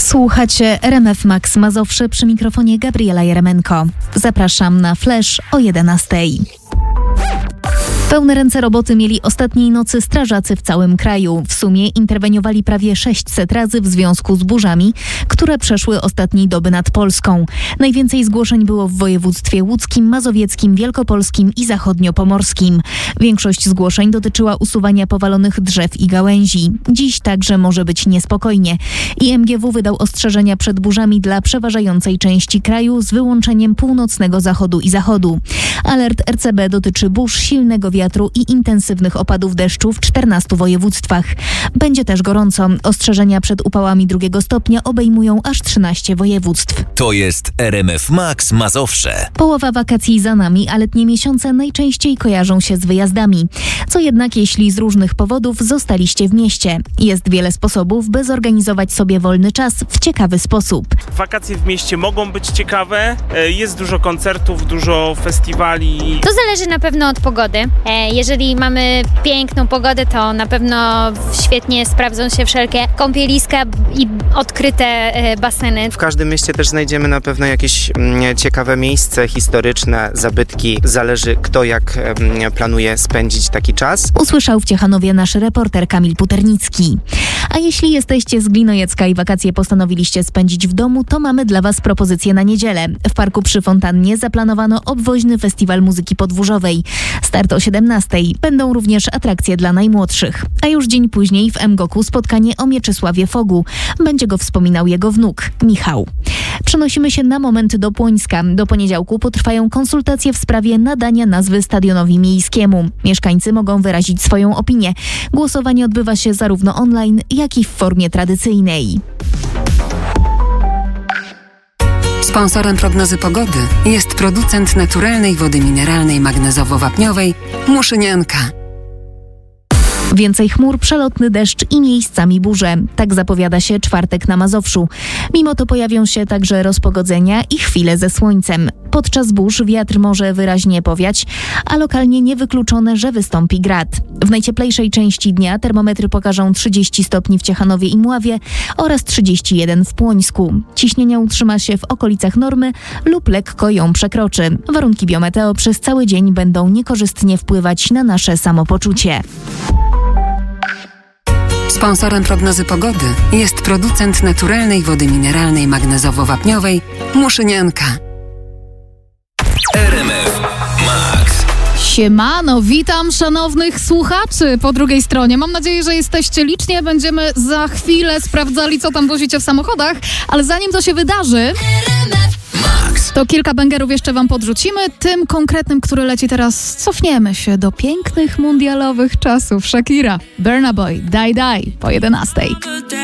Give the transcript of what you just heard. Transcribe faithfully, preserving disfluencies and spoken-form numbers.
Słuchacie R M F Max Mazowsze, przy mikrofonie Gabriela Jeremenko. Zapraszam na Flash o jedenastej. Pełne ręce roboty mieli ostatniej nocy strażacy w całym kraju. W sumie interweniowali prawie sześćset razy w związku z burzami, które przeszły ostatniej doby nad Polską. Najwięcej zgłoszeń było w województwie łódzkim, mazowieckim, wielkopolskim i zachodniopomorskim. Większość zgłoszeń dotyczyła usuwania powalonych drzew i gałęzi. Dziś także może być niespokojnie. I M G W wydał ostrzeżenia przed burzami dla przeważającej części kraju z wyłączeniem północnego zachodu i zachodu. Alert R C B dotyczy burz, silnego wiatru i intensywnych opadów deszczu w czternastu województwach. Będzie też gorąco. Ostrzeżenia przed upałami drugiego stopnia obejmują aż trzynaście województw. To jest R M F Max Mazowsze. Połowa wakacji za nami, a letnie miesiące najczęściej kojarzą się z wyjazdami. Co jednak, jeśli z różnych powodów zostaliście w mieście? Jest wiele sposobów, by zorganizować sobie wolny czas w ciekawy sposób. Wakacje w mieście mogą być ciekawe. Jest dużo koncertów, dużo festiwali. To zależy na pewno od pogody. Jeżeli mamy piękną pogodę, to na pewno świetnie sprawdzą się wszelkie kąpieliska i odkryte baseny. W każdym mieście też znajdziemy na pewno jakieś ciekawe miejsce historyczne, zabytki. Zależy, kto jak planuje spędzić taki czas. Usłyszał w Ciechanowie nasz reporter Kamil Puternicki. A jeśli jesteście z Glinojecka i wakacje postanowiliście spędzić w domu, to mamy dla Was propozycję na niedzielę. W parku przy Fontannie zaplanowano obwoźny festiwal muzyki podwórzowej. Start o siedemnastej. Będą również atrakcje dla najmłodszych. A już dzień później w M G O K-u spotkanie o Mieczysławie Fogu. Będzie go wspominał jego wnuk, Michał. Przenosimy się na moment do Płońska. Do poniedziałku potrwają konsultacje w sprawie nadania nazwy stadionowi miejskiemu. Mieszkańcy mogą wyrazić swoją opinię. Głosowanie odbywa się zarówno online, jak i w formie tradycyjnej. Sponsorem prognozy pogody jest producent naturalnej wody mineralnej magnezowo-wapniowej Muszynianka. Więcej chmur, przelotny deszcz i miejscami burze. Tak zapowiada się czwartek na Mazowszu. Mimo to pojawią się także rozpogodzenia i chwile ze słońcem. Podczas burz wiatr może wyraźnie powiać, a lokalnie niewykluczone, że wystąpi grad. W najcieplejszej części dnia termometry pokażą trzydzieści stopni w Ciechanowie i Mławie oraz trzydzieści jeden w Płońsku. Ciśnienie utrzyma się w okolicach normy lub lekko ją przekroczy. Warunki biometeo przez cały dzień będą niekorzystnie wpływać na nasze samopoczucie. Sponsorem prognozy pogody jest producent naturalnej wody mineralnej magnezowo-wapniowej Muszynianka. R M F Max. Siemano, witam szanownych słuchaczy po drugiej stronie. Mam nadzieję, że jesteście licznie. Będziemy za chwilę sprawdzali, co tam wozicie w samochodach, ale zanim to się wydarzy, to kilka bangerów jeszcze wam podrzucimy. Tym konkretnym, który leci teraz, cofniemy się do pięknych mundialowych czasów. Shakira, Burna Boy, Die Die po jedenastej.